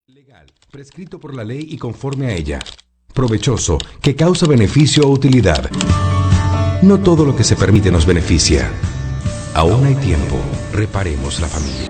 Legal, prescrito por la ley y conforme a ella. Provechoso, que causa beneficio o utilidad. No todo lo que se permite nos beneficia. Aún hay tiempo. Reparemos la familia.